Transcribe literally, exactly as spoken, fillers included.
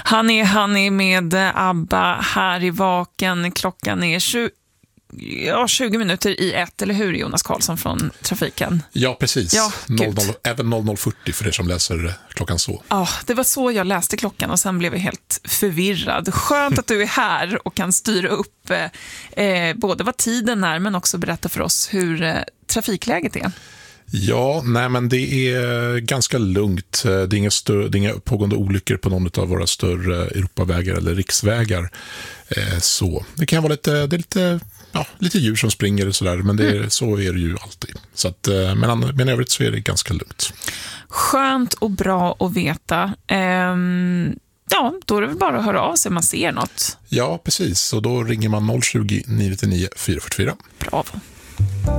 Honey Honey med ABBA här i Vaken. Klockan är tjugo, ja, tjugo minuter i ett, eller hur, Jonas Karlsson från Trafiken? Ja, precis. Ja, noll noll, även noll noll fyrtio för er som läser klockan så. Ja, det var så jag läste klockan och sen blev jag helt förvirrad. Skönt att du är här och kan styra upp eh, både vad tiden är men också berätta för oss hur eh, trafikläget är. Ja, nej men det är ganska lugnt. Det är inga, större, det är inga pågående olyckor på någon av våra större Europavägar eller riksvägar. Eh, så det kan vara lite, det är lite, ja, lite djur som springer och sådär, men det är, mm. så är det ju alltid. Så att, eh, men, men övrigt så är det ganska lugnt. Skönt och bra att veta. Ehm, ja, då är det väl bara att höra av sig om man ser något. Ja, precis. Och då ringer man noll tjugo, nio nio nio, fyra fyra fyra. Bravo.